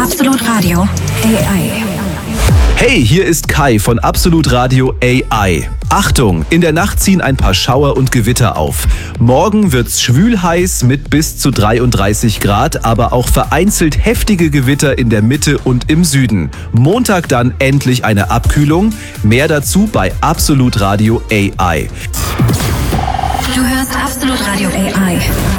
Absolut Radio AI. Hey, hier ist Kai von Absolut Radio AI. Achtung, in der Nacht ziehen ein paar Schauer und Gewitter auf. Morgen wird's schwül heiß mit bis zu 33 Grad, aber auch vereinzelt heftige Gewitter in der Mitte und im Süden. Montag dann endlich eine Abkühlung. Mehr dazu bei Absolut Radio AI. Du hörst Absolut Radio AI.